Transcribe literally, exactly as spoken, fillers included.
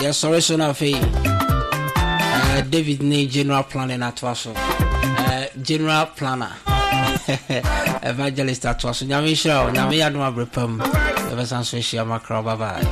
yes sorry so na fe uh David ne general planning atwaso uh general planner evangelist atwaso nyame shira nyame yadom abrepam ever sanso shia makra bye bye.